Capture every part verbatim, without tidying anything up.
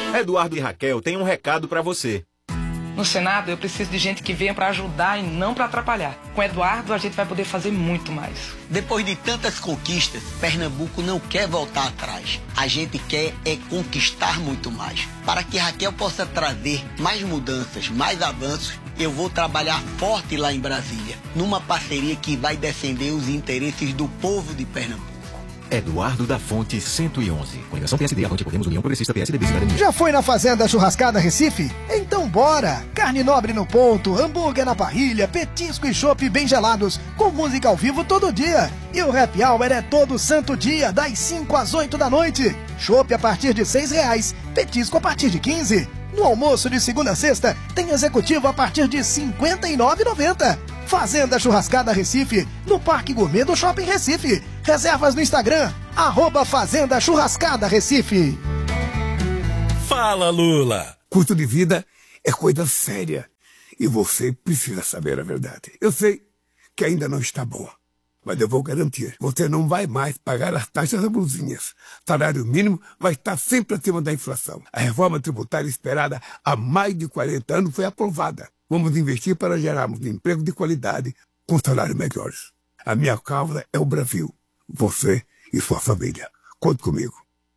Eduardo e Raquel têm um recado para você. No Senado, eu preciso de gente que venha para ajudar e não para atrapalhar. Com Eduardo, a gente vai poder fazer muito mais. Depois de tantas conquistas, Pernambuco não quer voltar atrás. A gente quer é conquistar muito mais. Para que Raquel possa trazer mais mudanças, mais avanços, eu vou trabalhar forte lá em Brasília, numa parceria que vai defender os interesses do povo de Pernambuco. Eduardo da Fonte cento e onze. Coligação P S D, Avante, Podemos, União Progressista, P S D B, Cidadania. Já foi na Fazenda Churrascada Recife? Então bora! Carne nobre no ponto, hambúrguer na parrilha, petisco e chopp bem gelados, com música ao vivo todo dia. E o happy hour é todo santo dia, das cinco às oito da noite. Chopp a partir de seis reais, petisco a partir de quinze. No almoço de segunda a sexta, tem executivo a partir de cinquenta e nove reais e noventa centavos. Fazenda Churrascada Recife, no Parque Gourmet do Shopping Recife. Reservas no Instagram, arroba Fazenda Churrascada Recife. Fala, Lula! Custo de vida é coisa séria e você precisa saber a verdade. Eu sei que ainda não está boa, mas eu vou garantir, você não vai mais pagar as taxas abusinhas. Salário mínimo vai estar sempre acima da inflação. A reforma tributária esperada há mais de quarenta anos foi aprovada. Vamos investir para gerarmos emprego de qualidade com salários melhores. A minha causa é o Brasil, você e sua família. Conte comigo.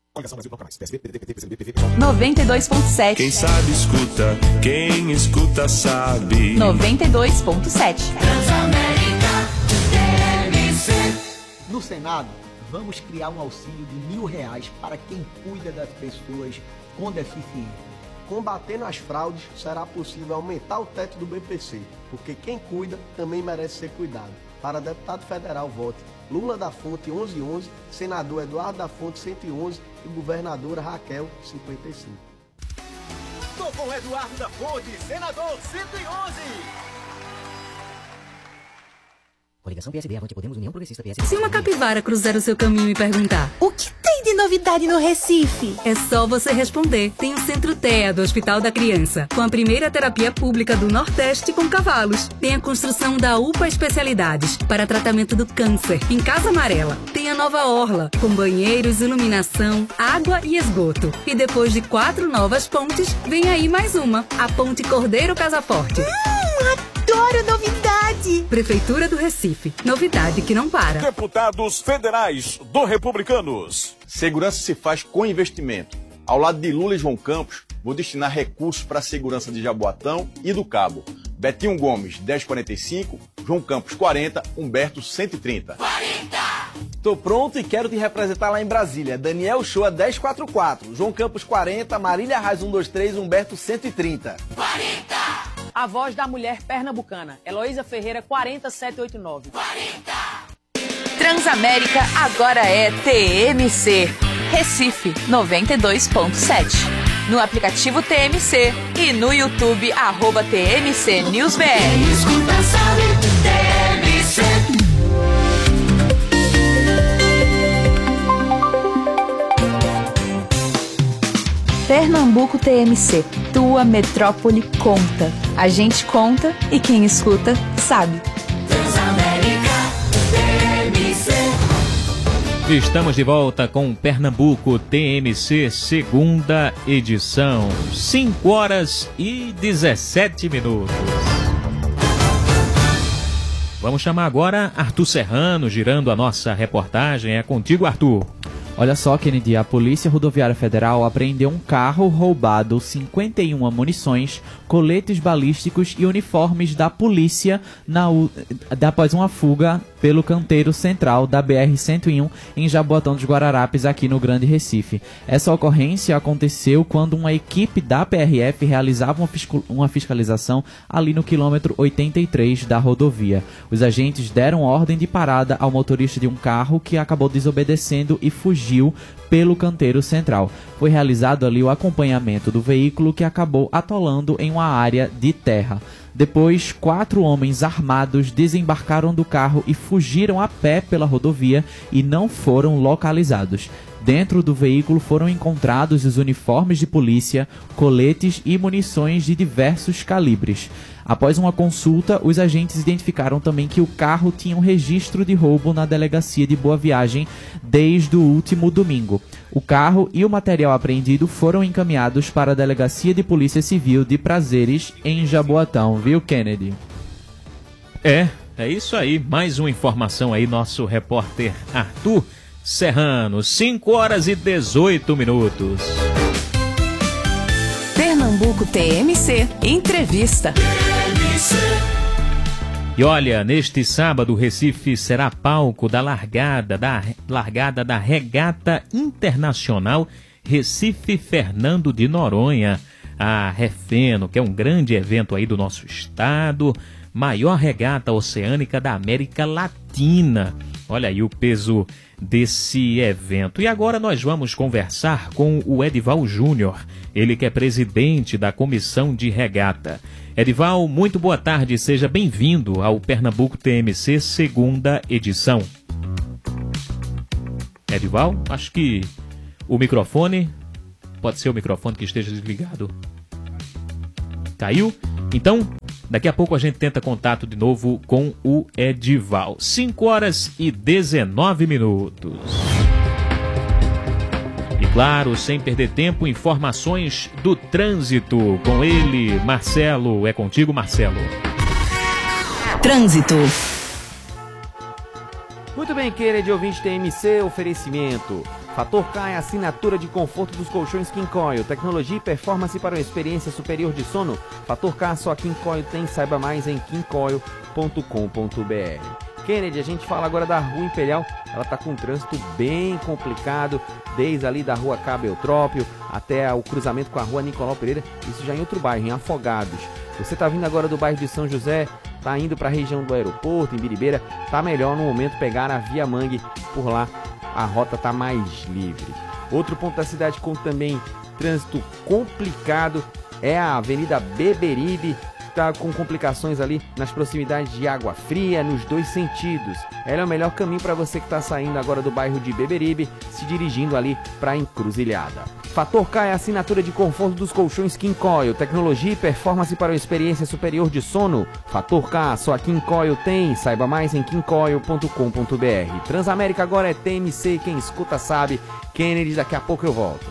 noventa e dois ponto sete. Quem sabe escuta, quem escuta sabe. noventa e dois ponto sete. Transamérica T M C. No Senado, vamos criar um auxílio de mil reais para quem cuida das pessoas com deficiência. Combatendo as fraudes, será possível aumentar o teto do B P C, porque quem cuida também merece ser cuidado. Para deputado federal, vote Lula da Fonte onze onze, senador Eduardo da Fonte cento e onze e governadora Raquel cinquenta e cinco. Tô com Eduardo da Fonte, senador cento e onze. Coligação P S D, Avante, Podemos, União Progressista, P S D. Se uma capivara cruzar o seu caminho e perguntar: o que tem de novidade no Recife? É só você responder. Tem o Centro T E A do Hospital da Criança, com a primeira terapia pública do Nordeste com cavalos. Tem a construção da U P A Especialidades para tratamento do câncer, em Casa Amarela. Tem a nova orla, com banheiros, iluminação, água e esgoto. E depois de quatro novas pontes, vem aí mais uma, a Ponte Cordeiro Casaforte. Hum, adoro novidade! Prefeitura do Recife. Novidade que não para. Deputados federais do Republicanos. Segurança se faz com investimento. Ao lado de Lula e João Campos, vou destinar recursos para a segurança de Jaboatão e do Cabo. Betinho Gomes, dez quarenta e cinco, João Campos, quarenta, Humberto, cento e trinta. quarenta! Tô pronto e quero te representar lá em Brasília. Daniel Shoa, dez quarenta e quatro, João Campos, quarenta, Marília Reis, cento e vinte e três, Humberto, cento e trinta. quarenta! A voz da mulher pernambucana, Heloísa Ferreira, quarenta, setecentos e oitenta e nove. quarenta! Transamérica agora é T M C. Recife, noventa e dois ponto sete. No aplicativo T M C e no YouTube, arroba T M C News B R. Quem escuta sabe, T M C. Pernambuco T M C, tua metrópole conta. A gente conta e quem escuta sabe. Transamérica T M C. Estamos de volta com Pernambuco T M C, segunda edição. cinco horas e dezessete minutos. Vamos chamar agora Arthur Serrano, girando a nossa reportagem. É contigo, Arthur. Olha só, Kennedy, a Polícia Rodoviária Federal apreendeu um carro roubado, cinquenta e uma munições, coletes balísticos e uniformes da polícia na, após uma fuga pelo canteiro central da B R cento e um em Jaboatão dos Guararapes, aqui no Grande Recife. Essa ocorrência aconteceu quando uma equipe da P R F realizava uma, fiscal, uma fiscalização ali no quilômetro oitenta e três da rodovia. Os agentes deram ordem de parada ao motorista de um carro que acabou desobedecendo e fugiu pelo canteiro central. Foi realizado ali o acompanhamento do veículo, que acabou atolando em uma área de terra. Depois, quatro homens armados desembarcaram do carro e fugiram a pé pela rodovia e não foram localizados. Dentro do veículo foram encontrados os uniformes de polícia, coletes e munições de diversos calibres. Após uma consulta, os agentes identificaram também que o carro tinha um registro de roubo na delegacia de Boa Viagem desde o último domingo. O carro e o material apreendido foram encaminhados para a delegacia de Polícia Civil de Prazeres, em Jaboatão, viu, Kennedy? É, é isso aí. Mais uma informação aí, nosso repórter Arthur Serrano. cinco horas e dezoito minutos. Pernambuco T M C Entrevista. E olha, neste sábado, Recife será palco da largada da, largada da Regata Internacional Recife Fernando de Noronha, a Refeno, que é um grande evento aí do nosso estado, maior regata oceânica da América Latina. Olha aí o peso desse evento. E agora nós vamos conversar com o Edival Júnior, ele que é presidente da Comissão de Regata. Edival, muito boa tarde, seja bem-vindo ao Pernambuco T M C segunda edição. Edival, acho que o microfone, pode ser o microfone que esteja desligado. Caiu? Então, daqui a pouco a gente tenta contato de novo com o Edival. cinco horas e dezenove minutos. E claro, sem perder tempo, informações do trânsito com ele, Marcelo. É contigo, Marcelo. Trânsito. Muito bem, querido ouvinte T M C, oferecimento. Fator K é a assinatura de conforto dos colchões King Coil. Tecnologia e performance para uma experiência superior de sono. Fator K só King Coil tem. Saiba mais em king coil ponto com ponto b r. Kennedy, a gente fala agora da Rua Imperial. Ela está com um trânsito bem complicado, desde ali da Rua Cabo Eutrópio até o cruzamento com a Rua Nicolau Pereira. Isso já em outro bairro, em Afogados. Você está vindo agora do bairro de São José, está indo para a região do aeroporto, em Biribeira. Está melhor no momento pegar a Via Mangue por lá. A rota está mais livre. Outro ponto da cidade com também trânsito complicado é a Avenida Beberibe, está com complicações ali nas proximidades de Água Fria, nos dois sentidos. Ela é o melhor caminho para você que está saindo agora do bairro de Beberibe, se dirigindo ali para a Encruzilhada. Fator K é a assinatura de conforto dos colchões King Coil. Tecnologia e performance para uma experiência superior de sono. Fator K, só a King Coil tem. Saiba mais em king coil ponto com ponto b r. Transamérica agora é T M C, quem escuta sabe. Kennedy, daqui a pouco eu volto.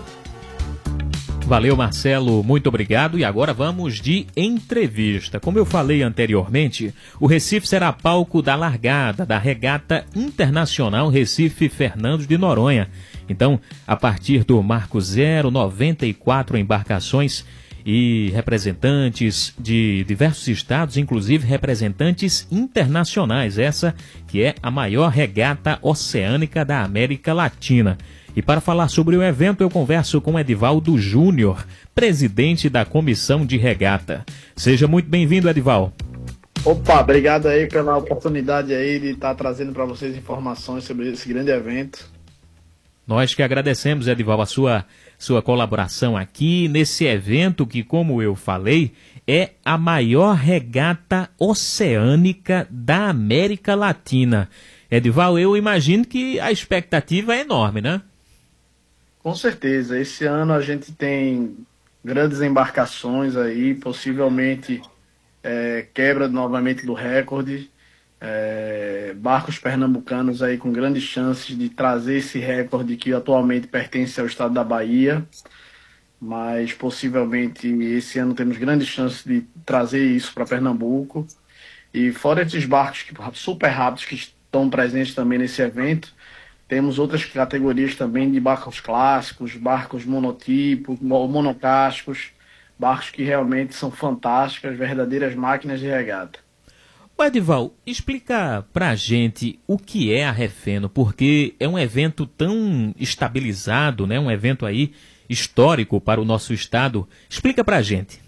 Valeu, Marcelo, muito obrigado. E agora vamos de entrevista. Como eu falei anteriormente, o Recife será palco da largada da Regata Internacional Recife Fernando de Noronha. Então, a partir do marco zero, noventa e quatro embarcações e representantes de diversos estados, inclusive representantes internacionais. Essa que é a maior regata oceânica da América Latina. E para falar sobre o evento, eu converso com Edivaldo Júnior, presidente da Comissão de Regata. Seja muito bem-vindo, Edival. Opa, obrigado aí pela oportunidade aí de estar trazendo para vocês informações sobre esse grande evento. Nós que agradecemos, Edival, a sua, sua colaboração aqui nesse evento que, como eu falei, é a maior regata oceânica da América Latina. Edival, eu imagino que a expectativa é enorme, né? Com certeza. Esse ano a gente tem grandes embarcações aí, possivelmente é, quebra novamente do recorde. É, barcos pernambucanos aí com grandes chances de trazer esse recorde que atualmente pertence ao estado da Bahia. Mas possivelmente esse ano temos grandes chances de trazer isso para Pernambuco. E fora esses barcos super rápidos que estão presentes também nesse evento, temos outras categorias também de barcos clássicos, barcos monotipos, monocascos, barcos que realmente são fantásticas, verdadeiras máquinas de regata. O Edival, explica pra gente o que é a Refeno, porque é um evento tão estabilizado, né? Um evento aí histórico para o nosso estado. Explica pra gente.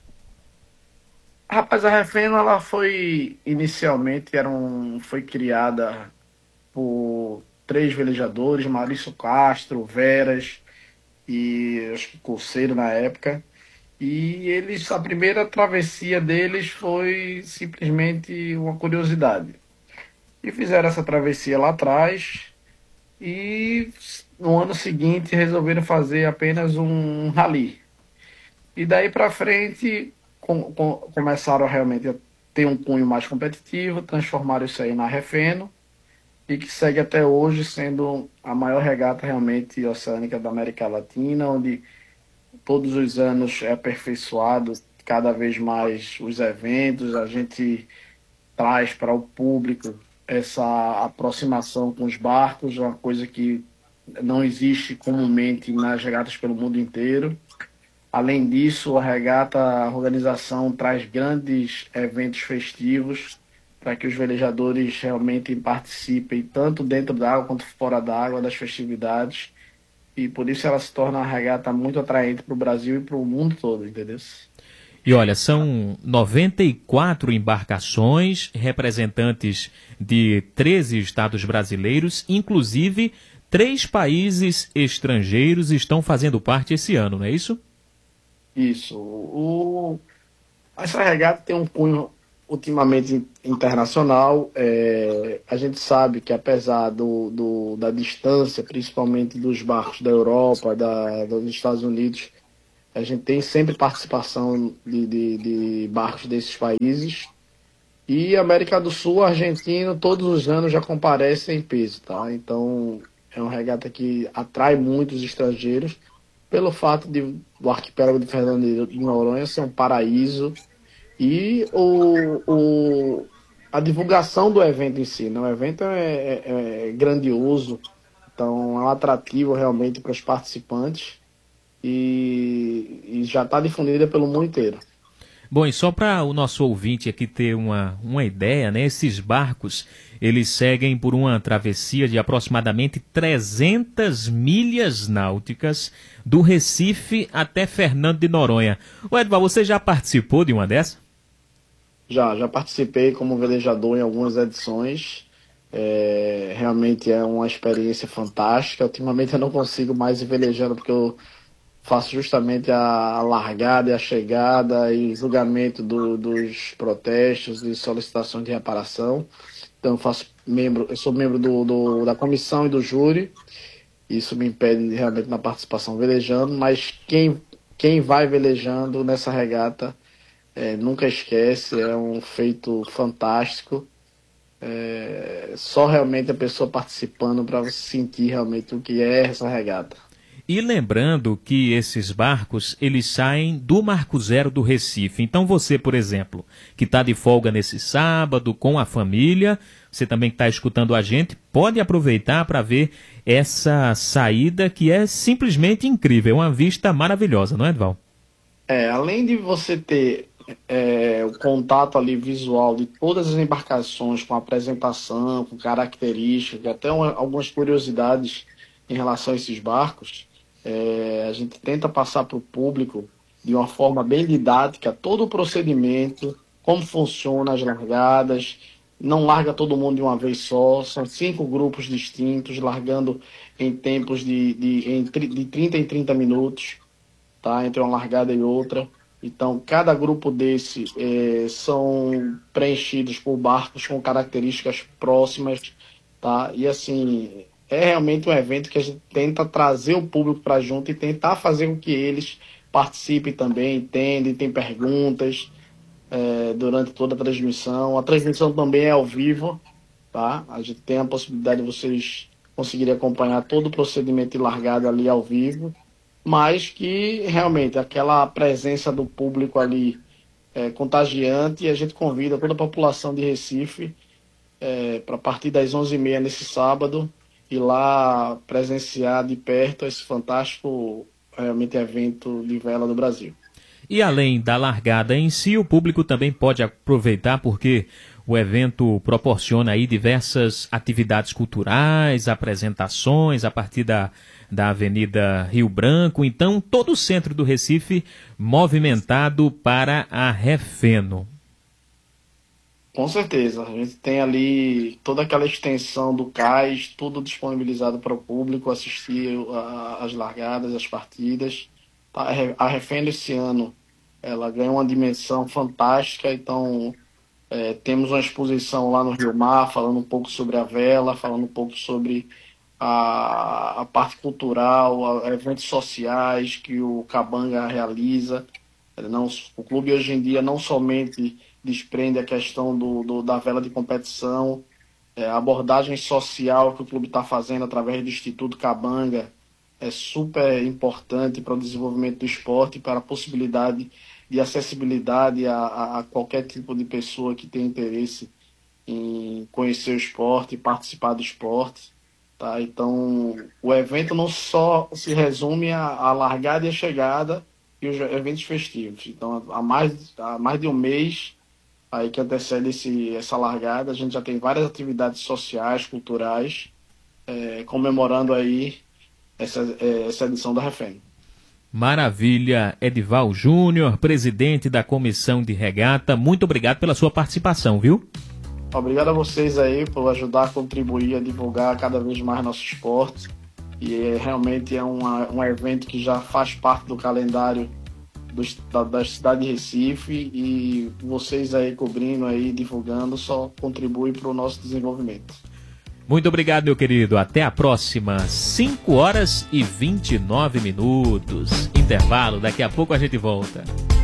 Rapaz, a Refeno, ela foi, inicialmente, era um, foi criada por três velejadores, Maurício Castro, Veras e acho que Colseiro na época. E eles, a primeira travessia deles foi simplesmente uma curiosidade. E fizeram essa travessia lá atrás e no ano seguinte resolveram fazer apenas um rally. E daí para frente com, com, começaram realmente a ter um cunho mais competitivo, transformaram isso aí na Refeno, e que segue até hoje sendo a maior regata realmente oceânica da América Latina, onde todos os anos é aperfeiçoado cada vez mais os eventos, a gente traz para o público essa aproximação com os barcos, uma coisa que não existe comumente nas regatas pelo mundo inteiro. Além disso, a regata, a organização traz grandes eventos festivos para que os velejadores realmente participem tanto dentro da água quanto fora da água das festividades, e por isso ela se torna uma regata muito atraente para o Brasil e para o mundo todo, entendeu? E olha, são noventa e quatro embarcações, representantes de treze estados brasileiros, inclusive três países estrangeiros estão fazendo parte esse ano, não é isso? Isso. O... Essa regata tem um cunho ultimamente internacional. É... A gente sabe que apesar do, do, da distância, principalmente dos barcos da Europa, da, dos Estados Unidos, a gente tem sempre participação de, de, de barcos desses países. E América do Sul, argentino, todos os anos já comparece em peso, tá? Então é uma regata que atrai muitos estrangeiros pelo fato de o arquipélago de Fernando de Noronha ser um paraíso e o, o, a divulgação do evento em si, né? O evento é, é, é grandioso, então é um atrativo realmente para os participantes e, e já está difundida pelo mundo inteiro. Bom, e só para o nosso ouvinte aqui ter uma, uma ideia, né? Esses barcos, eles seguem por uma travessia de aproximadamente trezentas milhas náuticas do Recife até Fernando de Noronha. O Edvaldo, você já participou de uma dessas? Já, já participei como velejador em algumas edições. É, realmente é uma experiência fantástica. Ultimamente eu não consigo mais ir velejando porque eu faço justamente a largada e a chegada e julgamento do, dos protestos e solicitações de reparação. Então eu faço membro, eu sou membro do, do, da comissão e do júri. Isso me impede realmente na participação velejando, mas quem, quem vai velejando nessa regata é, nunca esquece, é um feito fantástico. É, só realmente a pessoa participando para você sentir realmente o que é essa regata. E lembrando que esses barcos, eles saem do Marco Zero do Recife. Então você, por exemplo, que está de folga nesse sábado com a família, você também que está escutando a gente, pode aproveitar para ver essa saída que é simplesmente incrível, uma vista maravilhosa, não é, Edvaldo? É, além de você ter é, o contato ali visual de todas as embarcações com apresentação, com características, até uma, algumas curiosidades em relação a esses barcos, É, a gente tenta passar para o público de uma forma bem didática todo o procedimento, como funciona as largadas. Não larga todo mundo de uma vez só, são cinco grupos distintos, largando em tempos de, de, em, de trinta em trinta minutos, tá? Entre uma largada e outra. Então, cada grupo desse é, são preenchidos por barcos com características próximas, tá? E assim, é realmente um evento que a gente tenta trazer o público para junto e tentar fazer com que eles participem também, entendem, tem perguntas é, durante toda a transmissão. A transmissão também é ao vivo, tá? A gente tem a possibilidade de vocês conseguirem acompanhar todo o procedimento de largada ali ao vivo, mas que realmente aquela presença do público ali é contagiante, e a gente convida toda a população de Recife é, para partir das onze e meia nesse sábado ir lá presenciar de perto esse fantástico realmente evento de vela do Brasil. E além da largada em si, o público também pode aproveitar porque o evento proporciona aí diversas atividades culturais, apresentações a partir da, da Avenida Rio Branco. Então, todo o centro do Recife movimentado para a Refeno. Com certeza, a gente tem ali toda aquela extensão do cais, tudo disponibilizado para o público assistir a, as largadas, as partidas. A Refeno esse ano, ela ganhou uma dimensão fantástica, então é, temos uma exposição lá no Rio Mar, falando um pouco sobre a vela, falando um pouco sobre a, a parte cultural, a, eventos sociais que o Cabanga realiza. Não, o clube hoje em dia não somente desprende a questão do, do, da vela de competição, é, a abordagem social que o clube está fazendo através do Instituto Cabanga é super importante para o desenvolvimento do esporte, para a possibilidade de acessibilidade a, a, a qualquer tipo de pessoa que tenha interesse em conhecer o esporte, participar do esporte. Tá? Então, o evento não só se resume à, à largada e à chegada e os eventos festivos. Então, há mais, há mais de um mês aí que antecede esse, essa largada, a gente já tem várias atividades sociais, culturais, é, comemorando aí essa, é, essa edição da Refém. Maravilha. Edival Júnior, presidente da Comissão de Regata, muito obrigado pela sua participação, viu? Obrigado a vocês aí por ajudar a contribuir, a divulgar cada vez mais nosso esporte. E é, realmente é uma, um evento que já faz parte do calendário do, da, da cidade de Recife, e vocês aí cobrindo, aí, divulgando, só contribui para o nosso desenvolvimento. Muito obrigado, meu querido. Até a próxima. cinco horas e vinte e nove minutos. Intervalo, daqui a pouco a gente volta.